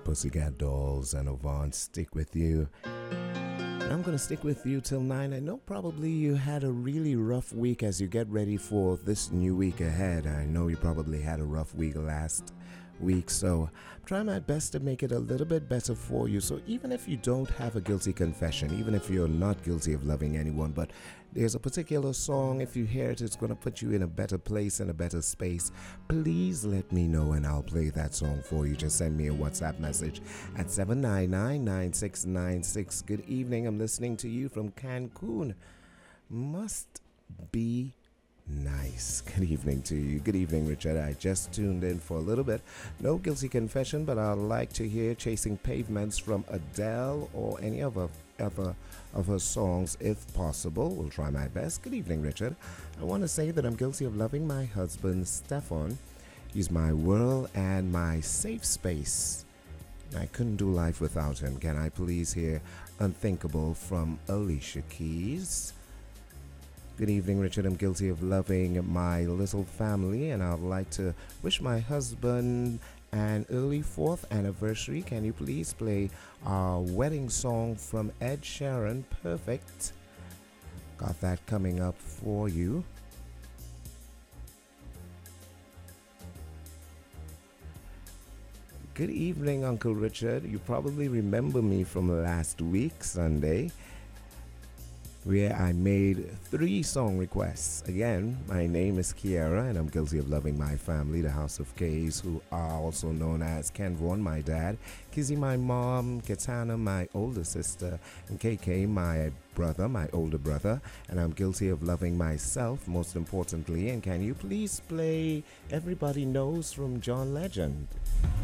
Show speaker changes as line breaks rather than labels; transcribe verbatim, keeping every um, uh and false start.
Pussycat Dolls and Avant Stick With You. And I'm going to stick with you till nine. I know probably you had a really rough week as you get ready for this new week ahead. I know you probably had a rough week last week, so I'm trying my best to make it a little bit better for you. So even if you don't have a guilty confession, even if you're not guilty of loving anyone, but there's a particular song, if you hear it, it's going to put you in a better place, in a better space, please let me know and I'll play that song for you. Just send me a WhatsApp message at seven nine nine, nine six nine six. Good evening, I'm listening to you from Cancun. Must be nice. Good evening to you. Good evening, Richard. I just tuned in for a little bit. No guilty confession, but I'd like to hear Chasing Pavements from Adele or any other other of her songs if possible. We'll try my best. Good evening, Richard. I want to say that I'm guilty of loving my husband, Stefan. He's my world and my safe space. I couldn't do life without him. Can I please hear Unthinkable from Alicia Keys? Good evening, Richard. I'm guilty of loving my little family, and I'd like to wish my husband an early fourth anniversary. Can you please play our wedding song from Ed Sheeran, Perfect? Got that coming up for you. Good evening, Uncle Richard. You probably remember me from last week, Sunday, where I made three song requests. Again, my name is Kiera, and I'm guilty of loving my family, the House of K's, who are also known as Ken Vaughan, my dad, Kizzy, my mom, Katana, my older sister, and K K, my brother, my older brother. And I'm guilty of loving myself, most importantly. And can you please play Everybody Knows from John Legend?